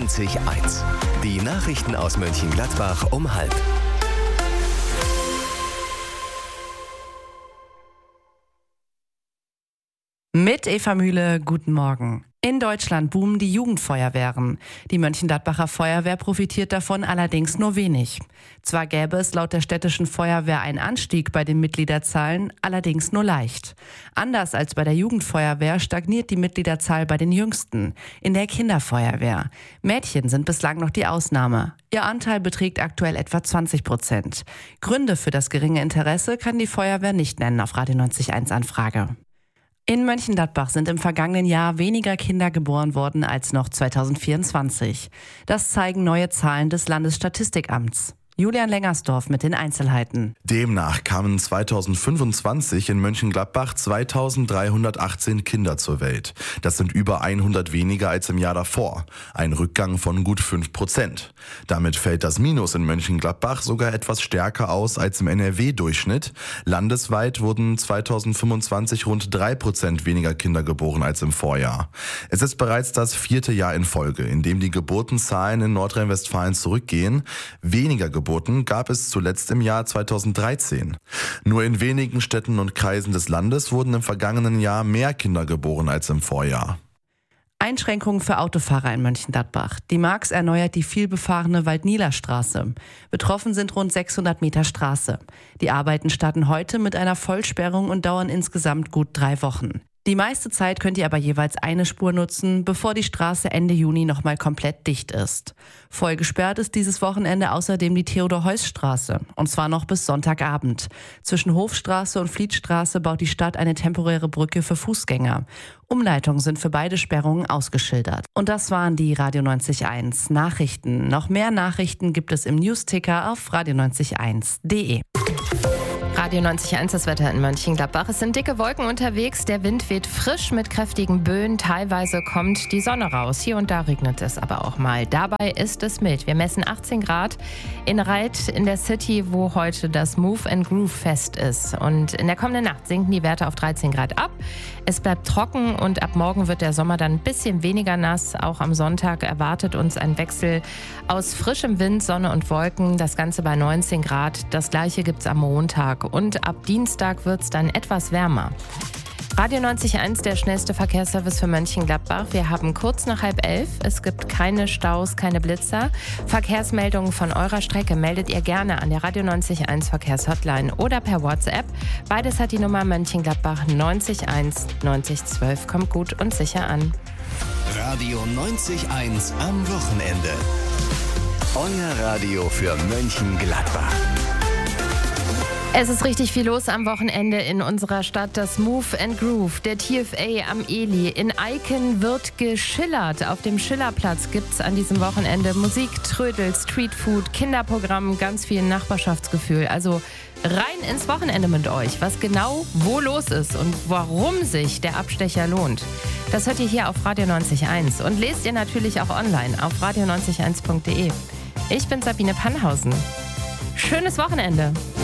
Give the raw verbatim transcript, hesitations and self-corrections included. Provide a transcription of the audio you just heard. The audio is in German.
neunzig Komma eins. Die Nachrichten aus Mönchengladbach um halb. Mit Eva Mühle, guten Morgen. In Deutschland boomen die Jugendfeuerwehren. Die Mönchengladbacher Feuerwehr profitiert davon allerdings nur wenig. Zwar gäbe es laut der städtischen Feuerwehr einen Anstieg bei den Mitgliederzahlen, allerdings nur leicht. Anders als bei der Jugendfeuerwehr stagniert die Mitgliederzahl bei den Jüngsten, in der Kinderfeuerwehr. Mädchen sind bislang noch die Ausnahme. Ihr Anteil beträgt aktuell etwa zwanzig Prozent. Gründe für das geringe Interesse kann die Feuerwehr nicht nennen auf Radio neunzig Komma eins Anfrage. In Mönchengladbach sind im vergangenen Jahr weniger Kinder geboren worden als noch zweitausendvierundzwanzig. Das zeigen neue Zahlen des Landesstatistikamts. Julian Lengersdorf mit den Einzelheiten. Demnach kamen zweitausendfünfundzwanzig in Mönchengladbach zweitausenddreihundertachtzehn Kinder zur Welt. Das sind über hundert weniger als im Jahr davor. Ein Rückgang von gut fünf Prozent. Damit fällt das Minus in Mönchengladbach sogar etwas stärker aus als im N R W-Durchschnitt. Landesweit wurden zweitausendfünfundzwanzig rund drei Prozent weniger Kinder geboren als im Vorjahr. Es ist bereits das vierte Jahr in Folge, in dem die Geburtenzahlen in Nordrhein-Westfalen zurückgehen. Weniger Geburten gab es zuletzt im Jahr zweitausenddreizehn. Nur in wenigen Städten und Kreisen des Landes wurden im vergangenen Jahr mehr Kinder geboren als im Vorjahr. Einschränkungen für Autofahrer in Mönchengladbach. Die Marx erneuert die vielbefahrene Waldnieler-Straße. Betroffen sind rund sechshundert Meter Straße. Die Arbeiten starten heute mit einer Vollsperrung und dauern insgesamt gut drei Wochen. Die meiste Zeit könnt ihr aber jeweils eine Spur nutzen, bevor die Straße Ende Juni nochmal komplett dicht ist. Voll gesperrt ist dieses Wochenende außerdem die Theodor-Heuss-Straße, und zwar noch bis Sonntagabend. Zwischen Hofstraße und Flietstraße baut die Stadt eine temporäre Brücke für Fußgänger. Umleitungen sind für beide Sperrungen ausgeschildert. Und das waren die Radio neunzig Komma eins Nachrichten. Noch mehr Nachrichten gibt es im Newsticker auf radio neunzig Komma eins punkt de. Radio neunzig Komma eins, das Wetter in Mönchengladbach. Es sind dicke Wolken unterwegs, der Wind weht frisch mit kräftigen Böen, teilweise kommt die Sonne raus. Hier und da regnet es aber auch mal. Dabei ist es mild. Wir messen achtzehn Grad in Reit in der City, wo heute das Move and Groove Fest ist. Und in der kommenden Nacht sinken die Werte auf dreizehn Grad ab. Es bleibt trocken und ab morgen wird der Sommer dann ein bisschen weniger nass. Auch am Sonntag erwartet uns ein Wechsel aus frischem Wind, Sonne und Wolken. Das Ganze bei neunzehn Grad. Das gleiche gibt es am Montag. Und ab Dienstag wird es dann etwas wärmer. Radio neunzig Komma eins, der schnellste Verkehrsservice für Mönchengladbach. Wir haben kurz nach halb elf. Es gibt keine Staus, keine Blitzer. Verkehrsmeldungen von eurer Strecke meldet ihr gerne an der Radio neunzig Komma eins Verkehrshotline oder per WhatsApp. Beides hat die Nummer Mönchengladbach neunzig eins neunzig zwölf. Kommt gut und sicher an. Radio neunzig Komma eins am Wochenende. Euer Radio für Mönchengladbach. Es ist richtig viel los am Wochenende in unserer Stadt. Das Move and Groove, der T F A am Eli. In Eiken wird geschillert. Auf dem Schillerplatz gibt es an diesem Wochenende Musik, Trödel, Streetfood, Kinderprogramm, ganz viel Nachbarschaftsgefühl. Also rein ins Wochenende mit euch. Was genau wo los ist und warum sich der Abstecher lohnt, das hört ihr hier auf Radio neunzig Komma eins. Und lest ihr natürlich auch online auf radio neunzig eins punkt de. Ich bin Sabine Pannhausen. Schönes Wochenende.